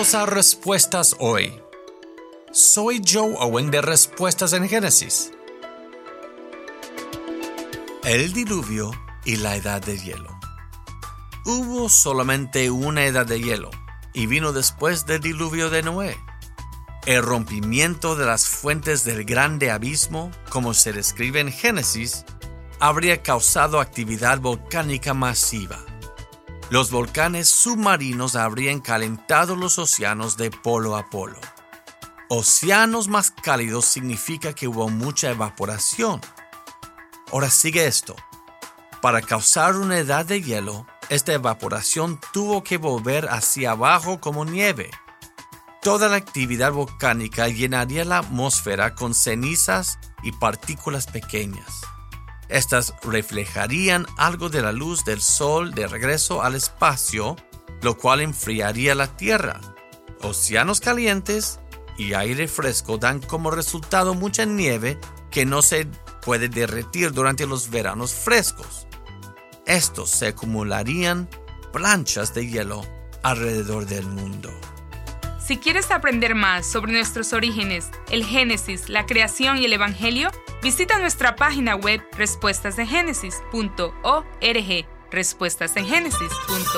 Bienvenidos a Respuestas Hoy. Soy Joe Owen de Respuestas en Génesis. El diluvio y la edad de hielo. Hubo solamente una edad de hielo, y vino después del diluvio de Noé. El rompimiento de las fuentes del grande abismo, como se describe en Génesis, habría causado actividad volcánica masiva. Los volcanes submarinos habrían calentado los océanos de polo a polo. Océanos más cálidos significa que hubo mucha evaporación. Ahora sigue esto. Para causar una edad de hielo, esta evaporación tuvo que volver hacia abajo como nieve. Toda la actividad volcánica llenaría la atmósfera con cenizas y partículas pequeñas. Estas reflejarían algo de la luz del sol de regreso al espacio, lo cual enfriaría la Tierra. Océanos calientes y aire fresco dan como resultado mucha nieve que no se puede derretir durante los veranos frescos. Estos se acumularían planchas de hielo alrededor del mundo. Si quieres aprender más sobre nuestros orígenes, el Génesis, la creación y el Evangelio, visita nuestra página web respuestasengénesis.org. respuestasengénesis.org